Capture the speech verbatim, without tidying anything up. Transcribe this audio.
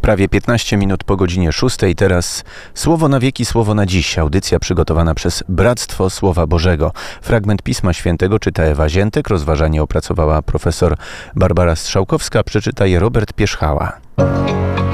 Prawie piętnaście minut po godzinie szóstej. Teraz Słowo na wieki, Słowo na dziś. Audycja przygotowana przez Bractwo Słowa Bożego. Fragment Pisma Świętego czyta Ewa Ziętek. Rozważanie opracowała profesor Barbara Strzałkowska. Przeczyta je Robert Pierzchała.